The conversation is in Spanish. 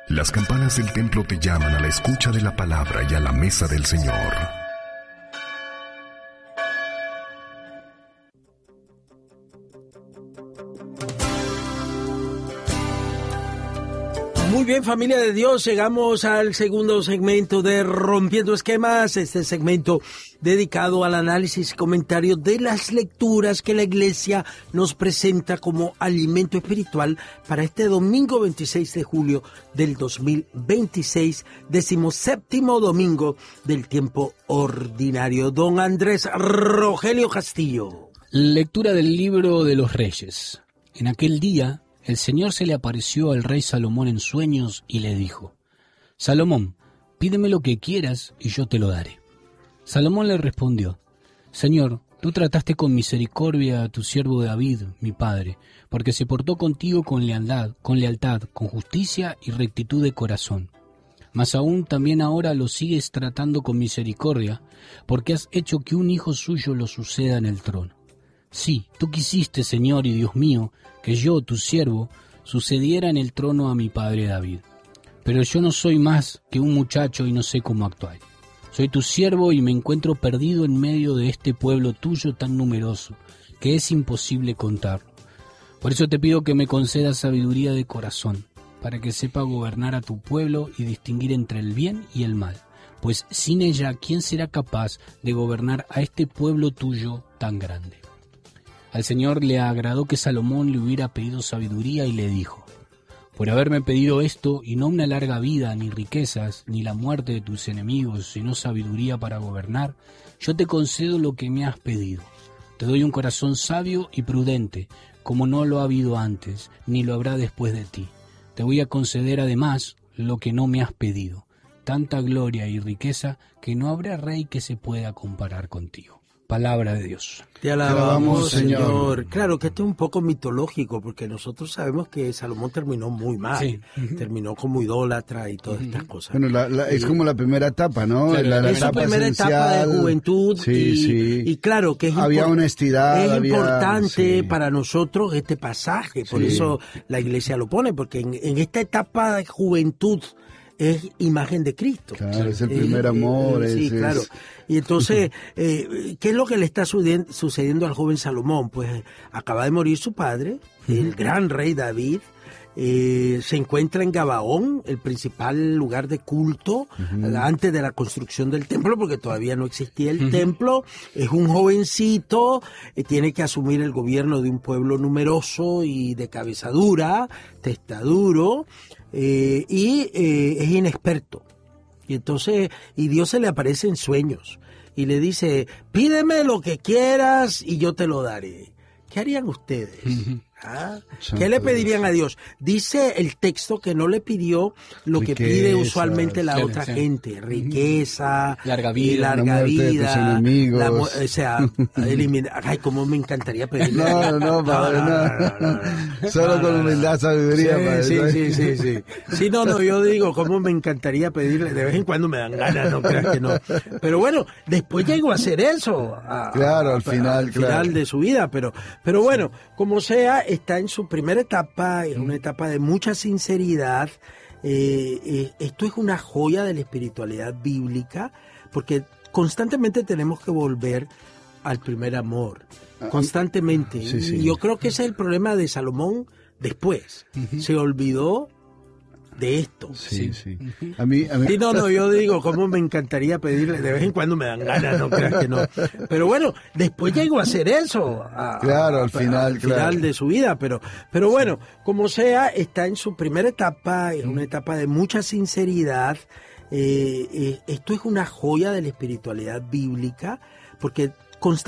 Las campanas del templo te llaman a la escucha de la palabra y a la mesa del Señor. Muy bien, familia de Dios, llegamos al segundo segmento de Rompiendo Esquemas, este segmento dedicado al análisis y comentario de las lecturas que la Iglesia nos presenta como alimento espiritual para este domingo 26 de julio del 2026, 17º domingo del tiempo ordinario. Don Andrés Rogelio Castillo. Lectura del libro de los Reyes. En aquel día, el Señor se le apareció al rey Salomón en sueños y le dijo: Salomón, pídeme lo que quieras y yo te lo daré. Salomón le respondió: Señor, tú trataste con misericordia a tu siervo David, mi padre, porque se portó contigo con lealtad, con justicia y rectitud de corazón. Mas aún también ahora lo sigues tratando con misericordia, porque has hecho que un hijo suyo lo suceda en el trono. Sí, tú quisiste, Señor y Dios mío, que yo, tu siervo, sucediera en el trono a mi padre David. Pero yo no soy más que un muchacho y no sé cómo actuar. Soy tu siervo y me encuentro perdido en medio de este pueblo tuyo tan numeroso, que es imposible contarlo. Por eso te pido que me concedas sabiduría de corazón, para que sepa gobernar a tu pueblo y distinguir entre el bien y el mal. Pues sin ella, ¿quién será capaz de gobernar a este pueblo tuyo tan grande? Al Señor le agradó que Salomón le hubiera pedido sabiduría y le dijo: por haberme pedido esto, y no una larga vida, ni riquezas, ni la muerte de tus enemigos, sino sabiduría para gobernar, yo te concedo lo que me has pedido. Te doy un corazón sabio y prudente, como no lo ha habido antes, ni lo habrá después de ti. Te voy a conceder además lo que no me has pedido, tanta gloria y riqueza que no habrá rey que se pueda comparar contigo. Palabra de Dios. Te alabamos, Señor. Claro que esto es un poco mitológico, porque nosotros sabemos que Salomón terminó muy mal. Sí. Terminó como idólatra y todas estas cosas. Bueno, es como la primera etapa, ¿no? Claro, la es su primera etapa de juventud. Sí. Y claro que había honestidad. Es importante para nosotros este pasaje, por eso la Iglesia lo pone, porque en esta etapa de juventud es imagen de Cristo. Claro, es el primer amor. Sí, claro. Y entonces, ¿qué es lo que le está sucediendo al joven Salomón? Pues acaba de morir su padre, el gran rey David. Se encuentra en Gabaón, el principal lugar de culto, antes de la construcción del templo, porque todavía no existía el templo. Es un jovencito, tiene que asumir el gobierno de un pueblo numeroso y de cabeza dura, testaduro, y es inexperto. Y entonces, Dios se le aparece en sueños y le dice: pídeme lo que quieras y yo te lo daré. ¿Qué harían ustedes? ¿Ah? ¿Qué le pedirían a Dios? Dice el texto que no le pidió lo que pide usualmente la otra gente: riqueza, larga vida, o sea, eliminar. Ay, cómo me encantaría pedirle. No, padre, no. Solo con humildad, sabiduría, padre. Sí. Sí, no, yo digo, cómo me encantaría pedirle. De vez en cuando me dan ganas, no creas que no. Pero bueno, después llego a hacer eso. Al final de su vida, pero bueno, como sea, está en su primera etapa, es una etapa de mucha sinceridad. Esto es una joya de la espiritualidad bíblica, porque constantemente tenemos que volver al primer amor, constantemente. Y yo creo que ese es el problema de Salomón después. Se olvidó de esto. Sí. A mí... Sí, no, yo digo, cómo me encantaría pedirle, de vez en cuando me dan ganas, no creas que no. Pero bueno, después llego a hacer eso. Al final de su vida, pero bueno, como sea, está en su primera etapa, es una etapa de mucha sinceridad. Esto es una joya de la espiritualidad bíblica, porque